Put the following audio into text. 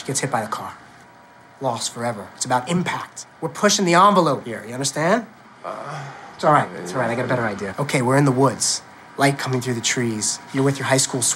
gets hit by the car. Lost forever. It's about impact. We're pushing the envelope here, you understand? It's all right, I got a better idea. Okay, we're in the woods. Light coming through the trees. You're with your high school